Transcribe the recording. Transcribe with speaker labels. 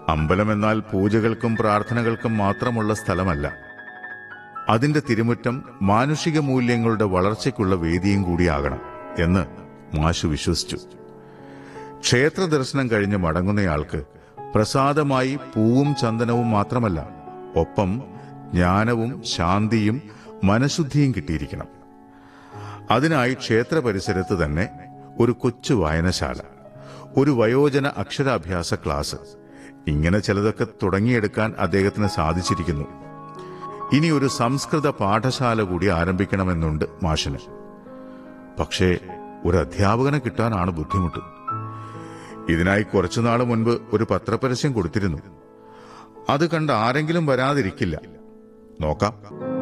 Speaker 1: അമ്പലമെന്നാൽ പൂജകൾക്കും പ്രാർത്ഥനകൾക്കും മാത്രമുള്ള സ്ഥലമല്ല. അതിന്റെ തിരുമുറ്റം മാനുഷിക മൂല്യങ്ങളുടെ വളർച്ചയ്ക്കുള്ള വേദിയും കൂടിയാകണം എന്ന് മാഷു വിശ്വസിച്ചു. ക്ഷേത്ര ദർശനം കഴിഞ്ഞ് മടങ്ങുന്നയാൾക്ക് പ്രസാദമായി പൂവും ചന്ദനവും മാത്രമല്ല, ഒപ്പം ജ്ഞാനവും ശാന്തിയും മനഃശുദ്ധിയും കിട്ടിയിരിക്കണം. അതിനായി ക്ഷേത്ര പരിസരത്ത് തന്നെ ഒരു കൊച്ചു വായനശാല, ഒരു വയോജന അക്ഷരാഭ്യാസ ക്ലാസ്, ഇങ്ങനെ ചിലതൊക്കെ തുടങ്ങിയെടുക്കാൻ അദ്ദേഹത്തിന് സാധിച്ചിരിക്കുന്നു. ഇനി ഒരു സംസ്കൃത പാഠശാല കൂടി ആരംഭിക്കണമെന്നുണ്ട് മാഷിന്. പക്ഷേ ഒരു അധ്യാപകനെ കിട്ടാനാണ് ബുദ്ധിമുട്ട്. ഇതിനായി കുറച്ചുനാൾ മുൻപ് ഒരു പത്രപരസ്യം കൊടുത്തിരുന്നു. അത് കണ്ട് ആരെങ്കിലും വരാതിരിക്കില്ല. നോക്കാം.